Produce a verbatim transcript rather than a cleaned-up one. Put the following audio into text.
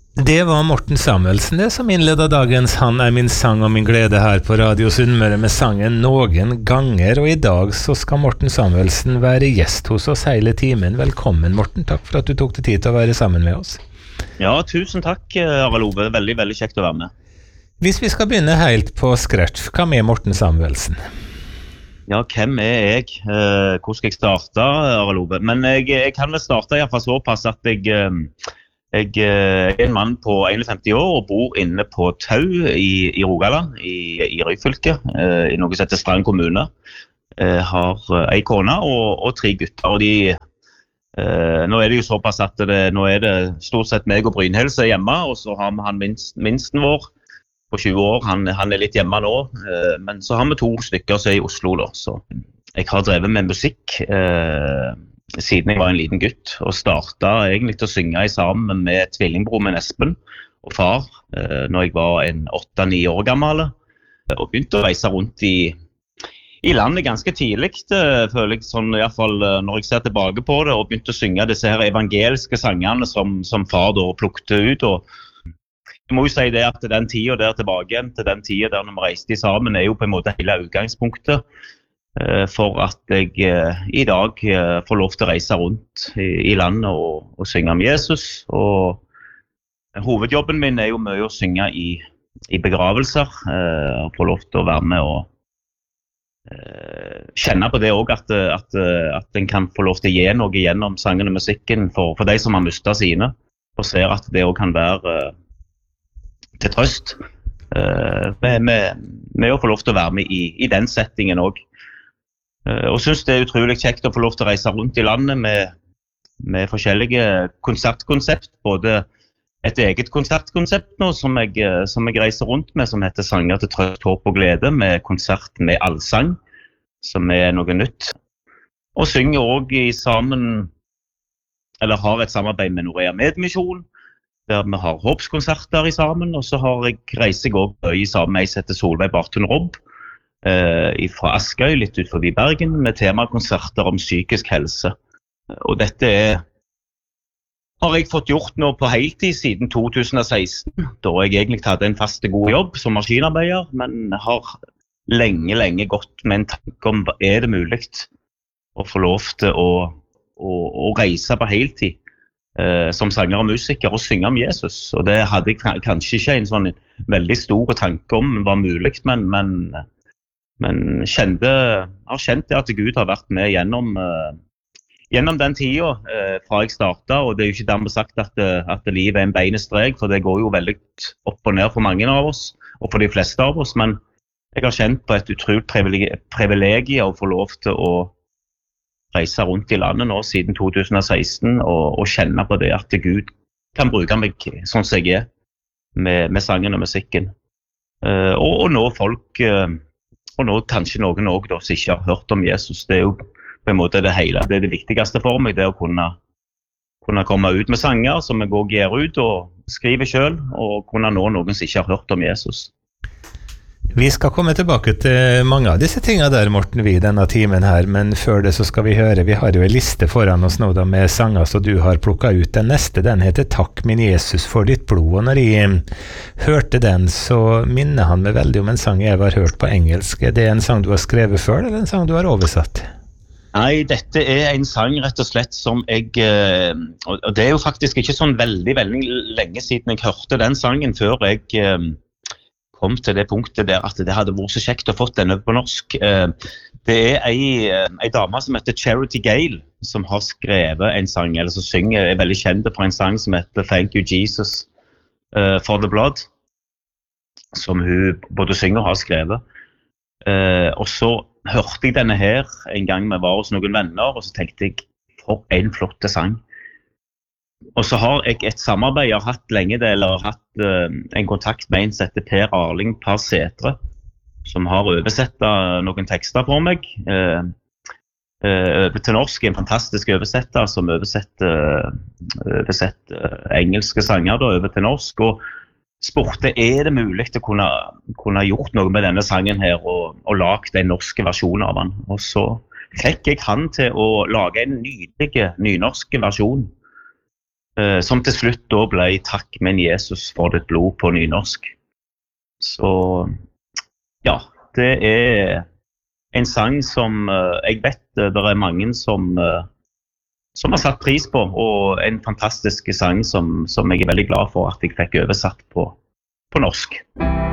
Det var Morten Samuelsen det som innledet dagens Han er min sang og min glede her på Radio Sunnmøre med sangen Noen ganger, og i dag så skal Morten Samuelsen være gjest hos oss hele timen. Velkommen Morten, takk for at du tok deg tid til å være sammen med oss. Ja, tusen takk Arild Ove, veldig, veldig kjekt å være med. Hvis vi skal begynne helt på scratch, hva med Morten Samuelsen? Ja, hvem er jeg? Eh, hvor skal jeg starte, Arild Ove? Men jeg, jeg kan vel starte i hvert fall såpass at jeg... Eh, Jeg er en mann på femtién år og bor inne på Tau i, i Rogaland, i, i Ryfylke, eh, i noe som heter Strand kommune. Jeg har en kone og, og tre gutter, og de, eh, nå er det jo såpass at det, nå er det stort sett meg og Brynhild som er hjemme, og så har vi han minst, minsten vår på tjue år, han, han er litt hjemme nå, eh, men så har vi to stykker som er i Oslo da, så jeg har drevet med musikk, eh, siden jeg var en liten gutt, og startet egentlig til å synge i sammen med tvillingbror min Espen og far, eh, når jeg var en åtte ni år gammel, og begynte å reise rundt i, i landet ganske tidlig, eh, føler jeg sånn, i hvert fall når jeg ser tilbake på det, og begynte å synge disse her evangeliske sangene som, som far da plukte ut, og jeg må jo si det at den tiden der tilbake igjen, til den tiden der når vi reiste sammen, er jo på en måte hele utgangspunktet, for at jeg uh, i dag uh, får lov til å reise rundt i, i landet og, og synge om Jesus. Og hovedjobben min er jo mye å synge i, i begravelser, uh, og få lov til å være med og uh, kjenne på det også, at, at, at en kan få lov til å gi noe gjennom sangen og musikken for, for de som har mistet sine, og ser at det også kan være uh, til trøst, uh, med, med, med å få lov til å være med i, i den settingen også. Og synes det er utrolig kjekt å få lov til å reise rundt i landet med, med forskjellige konsertkonsept, både et eget konsertkonsept nå som jeg, som jeg reiser rundt med, som heter Sanger til trøst, håp og glede, med konsert med allsang, som er noe nytt. Og synger også i sammen, eller har et samarbeid med Norea Medmisjon, der vi har håpskonserter i sammen, og så har jeg reiser jeg også i sammen med ei som heter Solveig Bartun Robb, Uh, fra Askøy, litt ut forbi Bergen, med temakonserter om psykisk helse. Og dette er, har jeg fått gjort nå på heltid siden to tusen og seksten, da jeg egentlig hadde en fast god jobb som maskinarbeider, men har lenge, lenge gått med en tanke om hva er det mulig å få lov til å, å, å reise på heltid uh, som sanger og musiker og synge om Jesus. Og det hadde jeg kanskje ikke en sånn veldig stor tanke om var mulig, men, men Men kjente, har kjent det at Gud har vært med gjennom, uh, gjennom den tiden uh, fra jeg startet, og det er jo ikke dermed sagt at, uh, at livet er en beinestrek, for det går jo veldig opp og ned for mange av oss, og for de fleste av oss, men jeg har kjent på et utrolig privilegium å få lov til å reise rundt i landet nå siden to tusen og seksten, og, og kjenne på det at Gud kan bruke meg sånn som jeg er, med, med sangen og musikken. Uh, og, og nå folk... Uh, Og nå kanskje noen også da, som ikke har hørt om Jesus. Det er jo på en måte det hele. Det er det viktigste for meg, det er å kunne, kunne komme ut med sanger som jeg også gir ut og skriver selv, og kunne nå noen som ikke har hørt om Jesus. Vi skal komme tilbake til mange av disse tingene der, Morten, vi denne timen her, men før det så skal vi høre, vi har jo en liste foran oss nå da med sanger som du har plukket ut. Den neste, den heter Takk min Jesus for ditt blod, og når jeg hørte den så minner han meg veldig om en sang jeg har hørt på engelsk. Er det en sang du har skrevet før, eller en sang du har oversatt? Nei, dette er en sang rett og slett som jeg, og det er jo faktisk ikke sånn veldig, veldig lenge siden jeg hørte den sangen før jeg kom til det punktet der at det hadde vært så kjekt å fått den over på norsk. Det er ei, ei dame som heter Charity Gale, som har skrevet en sang, eller som synger, er veldig kjent for en sang som heter Thank You Jesus for the Blood, som hun både synger og har skrevet. Og så hørte jeg denne her en gang vi var hos noen venner, og så tenkte jeg, for en flotte sang. Og så har jeg et samarbeid, jeg har hatt lenge det, eller har hatt uh, en kontakt med en som heter Per Arling Parsetre, som har oversett noen tekster for meg, uh, uh, til norsk, en fantastisk oversetter som oversetter, uh, oversetter uh, engelske sanger da, over til norsk, og spurte, er det mulig å kunne, kunne gjort noe med denne sangen her, og, og lagt en norsk versjon av den, og så fikk jeg han til å lage en nydelig nynorsk versjon, eh, som til slutt da ble Takk, men Jesus for ditt blod på nynorsk. Så ja, det er en sang som eh, jeg vet det er mange som, eh, som har satt pris på, og en fantastisk sang som, som jeg er veldig glad for at jeg fikk oversatt på, på norsk.